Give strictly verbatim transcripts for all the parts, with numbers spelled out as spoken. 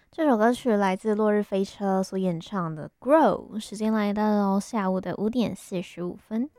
这首歌曲来自落日飞车所演唱的《Grow》，时间来到了下午的五点四十五分。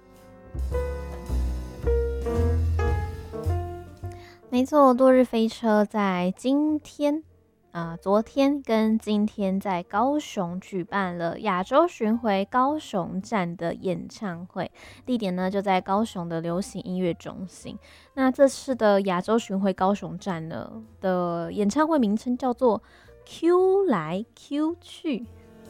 没错，落日飞车在今天啊、呃，昨天跟今天在高雄举办了亚洲巡回高雄站的演唱会，地点呢就在高雄的流行音乐中心。那这次的亚洲巡回高雄站呢的演唱会名称叫做 Q 来 Q 去。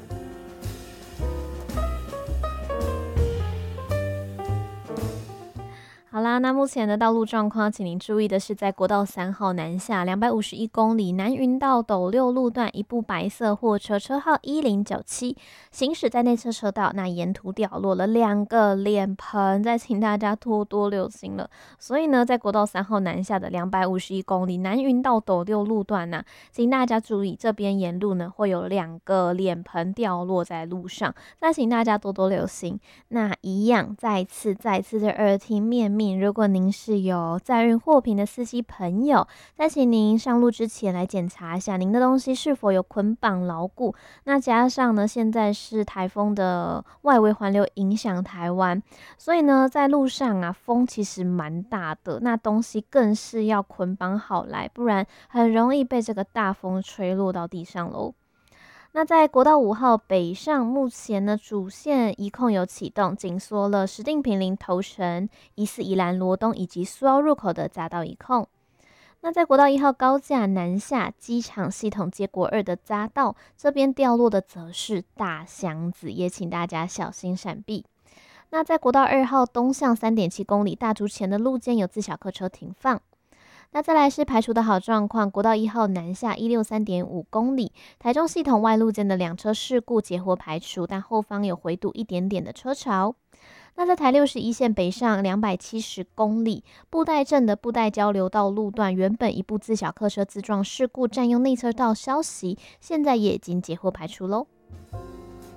好啦，那目前的道路状况，请您注意的是，在国道三号南下两百五十一公里南云道斗六路段，一部白色货车车号一零九七行驶在内侧车道，那沿途掉落了两个脸盆，再请大家多多留心了。所以呢，在国道三号南下的两百五十一公里南云道斗六路段呢、啊，请大家注意，这边沿路呢会有两个脸盆掉落在路上，再请大家多多留心。那一样，再次再次的耳提面命。如果您是有载运货品的司机朋友，再请您上路之前来检查一下您的东西是否有捆绑牢固。那加上呢，现在是台风的外围环流影响台湾，所以呢，在路上啊，风其实蛮大的，那东西更是要捆绑好来，不然很容易被这个大风吹落到地上喽。那在国道五号北上，目前呢主线一控有启动，紧缩了石碇坪林头城、疑似宜兰罗东以及苏澳入口的匝道一控。那在国道一号高架南下机场系统接国二的匝道，这边掉落的则是大箱子，也请大家小心闪避。那在国道二号东向三点七公里大竹前的路肩有自小客车停放。那再来是排除的好状况，国道一号南下一六三点五公里，台中系统外路间的两车事故截获排除，但后方有回堵一点点的车潮。那在台六十一线北上两百七十公里，布袋镇的布袋交流道路段，原本一部自小客车自撞事故占用内侧道消息，现在也已经截获排除喽。